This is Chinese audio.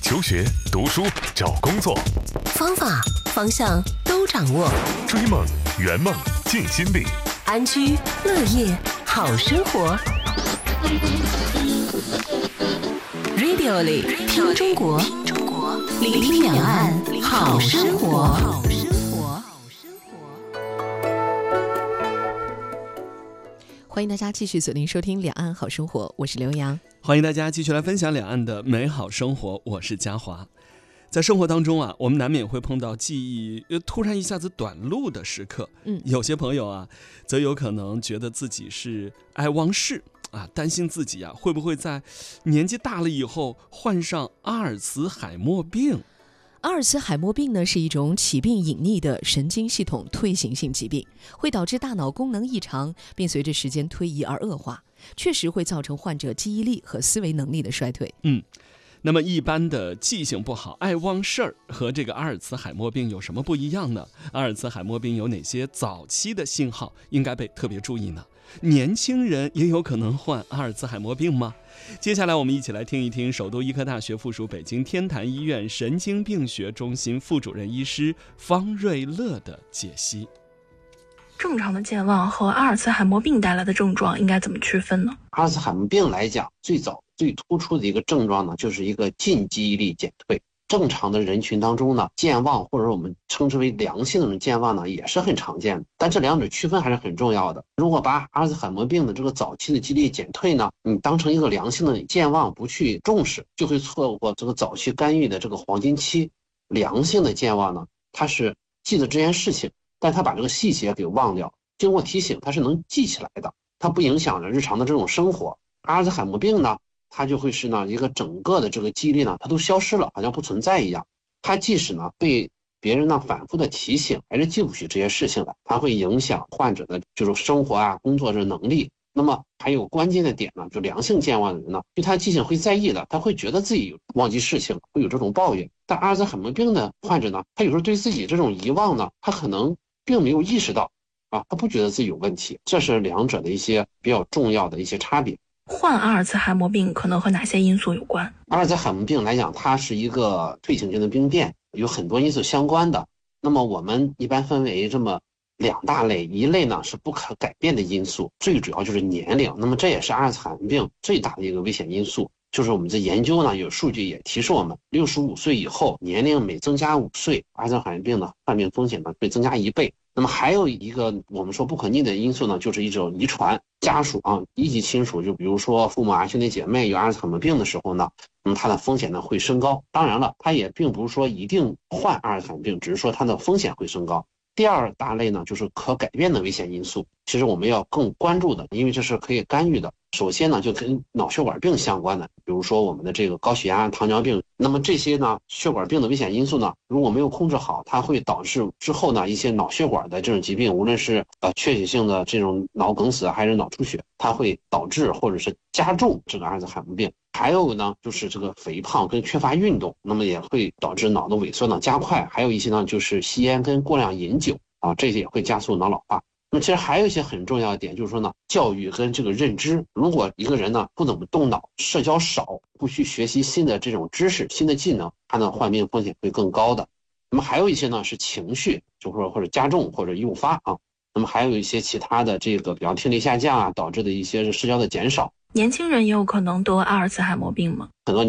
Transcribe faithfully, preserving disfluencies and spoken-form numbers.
求学、读书、找工作， 方法、方向都掌握。 追梦、圆梦、尽心力， 安居乐业好生活。Radio 里听中国，聆听两岸好生活。欢迎大家继续锁定收听两岸好生活，我是刘洋。 欢迎大家继续来分享两岸的美好生活，我是嘉华。在生活当中啊，我们难免会碰到记忆突然一下子短路的时刻。嗯，有些朋友啊，则有可能觉得自己是爱忘事啊，担心自己啊会不会在年纪大了以后患上阿尔茨海默病。 阿尔茨海默病呢，是一种起病隐匿的神经系统退行性疾病，会导致大脑功能异常，并随着时间推移而恶化，确实会造成患者记忆力和思维能力的衰退。 嗯，那么一般的记性不好、爱忘事儿和这个阿尔茨海默病有什么不一样呢？阿尔茨海默病有哪些早期的信号应该被特别注意呢？年轻人也有可能患阿尔茨海默病吗？接下来我们一起来听一听首都医科大学附属北京天坛医院神经病学中心副主任医师方瑞乐的解析。 正常的健忘和阿尔茨海默病带来的症状应该怎么区分呢？ 阿尔茨海默病来讲，最早最突出的一个症状呢，就是一个近记忆力减退。正常的人群当中呢，健忘或者我们称之为良性的健忘呢，也是很常见的。但这两者区分还是很重要的。如果把阿尔茨海默病的这个早期的记忆力减退呢，你当成一个良性的健忘不去重视，就会错过这个早期干预的这个黄金期。良性的健忘呢，它是记得这件事情，但它把这个细节给忘掉，经过提醒它是能记起来的，它不影响着日常的这种生活。阿尔茨海默病呢，它就会是呢一个整个的这个记忆力呢，它都消失了，好像不存在一样。它即使呢被别人呢反复的提醒，还是记不起这些事情来，它会影响患者的就是生活啊、工作的能力。那么还有关键的点呢，就良性健忘的人呢，对他记性会在意的，他会觉得自己忘记事情，会有这种抱怨。但阿尔茨海默病的患者呢，他有时候对自己这种遗忘呢，他可能并没有意识到啊，他不觉得自己有问题。这是两者的一些比较重要的一些差别。 患阿尔茨海默病可能和哪些因素有关？ 阿尔茨海默病来讲，它是一个退行性的病变，有很多因素相关的。那么我们一般分为这么两大类，一类呢是不可改变的因素，最主要就是年龄。那么这也是阿尔茨海默病最大的一个危险因素，就是我们的研究呢有数据也提示我们，六十五岁以后年龄每增加五岁，阿尔茨海默病的患病风险呢会增加一倍。那么还有一个我们说不可逆的因素呢，就是一种遗传。家属啊，一级亲属，就比如说父母啊、兄弟姐妹有阿尔茨海默病的时候呢，那么它的风险呢会升高。当然了，它也并不是说一定患阿尔茨海默病，只是说它的风险会升高。第二大类呢，就是可改变的危险因素，其实我们要更关注的，因为这是可以干预的。首先呢，就跟脑血管病相关的，比如说我们的这个高血压、糖尿病。那么这些呢，血管病的危险因素呢，如果没有控制好，它会导致之后呢一些脑血管的这种疾病，无论是呃缺血性的这种脑梗死还是脑出血，它会导致或者是加重这个阿尔茨海默病。还有呢，就是这个肥胖跟缺乏运动，那么也会导致脑的萎缩呢加快。还有一些呢，就是吸烟跟过量饮酒啊，这些也会加速脑老化。那么其实还有一些很重要的点，就是说呢，教育跟这个认知。如果一个人呢不怎么动脑，社交少，不去学习新的这种知识、新的技能，他呢患病风险会更高的。那么还有一些呢是情绪，就是说或者加重或者诱发啊。那么还有一些其他的这个，比方听力下降啊，导致的一些社交的减少。 年轻人也有可能得阿尔茨海默病吗？ 很多